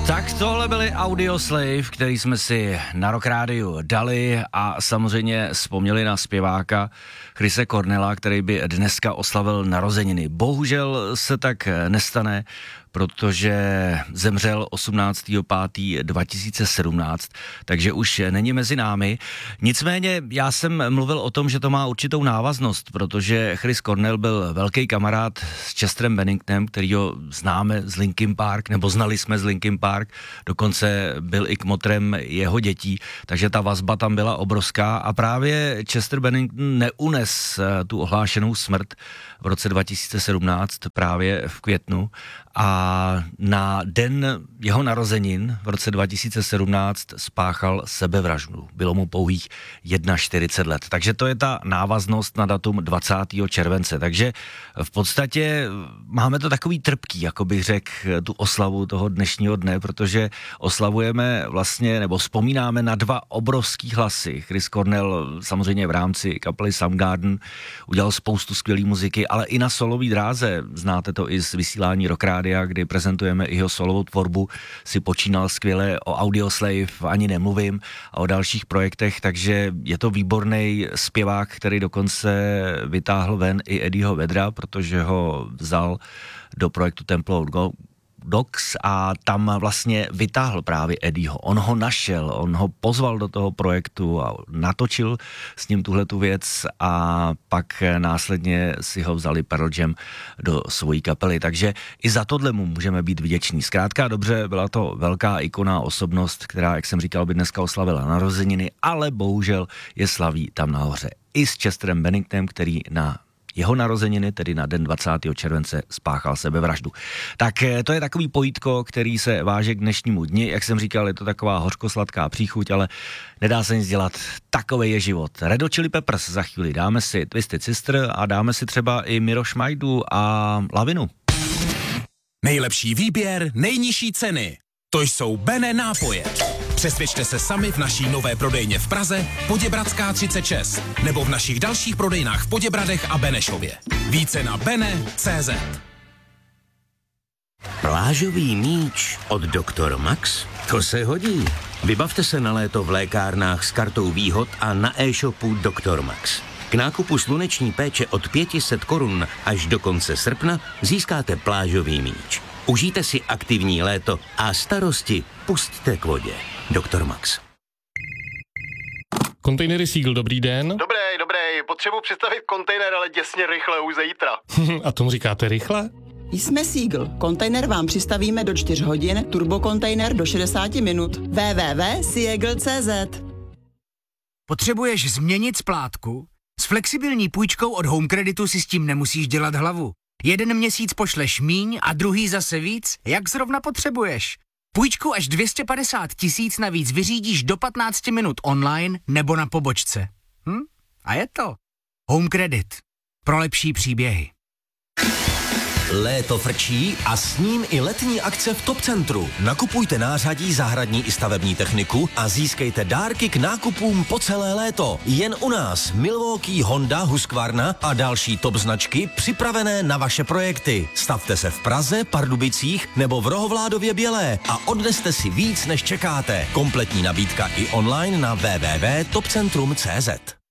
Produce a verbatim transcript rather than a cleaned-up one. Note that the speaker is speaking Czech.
Tak tohle byly Audioslave, který jsme si na Rock Rádiu dali a samozřejmě vzpomněli na zpěváka Chrise Cornella, který by dneska oslavil narozeniny. Bohužel se tak nestane, protože zemřel osmnáctého pátého dva tisíce sedmnáct, takže už není mezi námi. Nicméně já jsem mluvil o tom, že to má určitou návaznost, protože Chris Cornell byl velký kamarád s Chesterem Benningtonem, kterýho známe z Linkin Park, nebo znali jsme z Linkin Park, dokonce byl i kmotrem jeho dětí, takže ta vazba tam byla obrovská a právě Chester Bennington neunes tu ohlášenou smrt v roce dva tisíce sedmnáct, právě v květnu, a na den jeho narozenin v roce dva tisíce sedmnáct spáchal sebevraždu. Bylo mu pouhých čtyřicet jedna let. Takže to je ta návaznost na datum dvacátého července. Takže v podstatě máme to takový trpký, jako bych řekl, tu oslavu toho dnešního dne, protože oslavujeme vlastně, nebo vzpomínáme na dva obrovský hlasy. Chris Cornell samozřejmě v rámci kapely Soundgarden udělal spoustu skvělé muziky, ale i na solový dráze, znáte to i z vysílání Rock Rádia, kdy prezentujeme i jeho solovou tvorbu, si počínal skvěle, o Audioslave ani nemluvím a o dalších projektech, takže je to výborný zpěvák, který dokonce vytáhl ven i Eddieho Vedra, protože ho vzal do projektu Temple of God Dogs a tam vlastně vytáhl právě Eddieho. On ho našel, on ho pozval do toho projektu a natočil s ním tuhletu věc a pak následně si ho vzali Pearl Jam do svojí kapely. Takže i za tohle mu můžeme být vděční. Zkrátka dobře, byla to velká ikona, osobnost, která, jak jsem říkal, by dneska oslavila narozeniny, ale bohužel je slaví tam nahoře. I s Chesterem Benningtonem, který na jeho narozeniny, tedy na den dvacátého července, spáchal sebevraždu. Tak to je takový pojítko, který se váže k dnešnímu dni. Jak jsem říkal, je to taková hořkosladká příchuť, ale nedá se nic dělat. Takový je život. Red Hot Chili Peppers za chvíli. Dáme si Twisted Sister a dáme si třeba i Miro Šmajdu a Lavinu. Nejlepší výběr, nejnižší ceny. To jsou Bene nápoje. Přesvědčte se sami v naší nové prodejně v Praze, Poděbradská třicet šest, nebo v našich dalších prodejnách v Poděbradech a Benešově. Více na bene tečka cé zet. Plážový míč od doktor Max? To se hodí. Vybavte se na léto v lékárnách s kartou výhod a na e-shopu doktor Max. K nákupu sluneční péče od pět set korun až do konce srpna získáte plážový míč. Užijte si aktivní léto a starosti pusťte k vodě. doktor Max. Kontejnery Seagull, dobrý den. Dobrý, dobrý, potřebuji přistavit kontejner, ale děsně rychle, už zítra. A tomu říkáte rychle? Jsme Seagull. Kontejner vám přistavíme do čtyř hodin, turbokontejner do šedesát minut. w w w tečka seagull tečka cé zet. Potřebuješ změnit splátku? S flexibilní půjčkou od Home Creditu si s tím nemusíš dělat hlavu. Jeden měsíc pošleš míň a druhý zase víc, jak zrovna potřebuješ. Půjčku až dvě stě padesát tisíc navíc vyřídíš do patnáct minut online nebo na pobočce. Hm? A je to. Home Credit. Pro lepší příběhy. Léto frčí a s ním i letní akce v Top Centru. Nakupujte nářadí, zahradní i stavební techniku a získejte dárky k nákupům po celé léto. Jen u nás Milwaukee, Honda, Husqvarna a další top značky připravené na vaše projekty. Stavte se v Praze, Pardubicích nebo v Rohovládově Bělé a odneste si víc, než čekáte. Kompletní nabídka i online na w w w tečka top centrum tečka cé zet.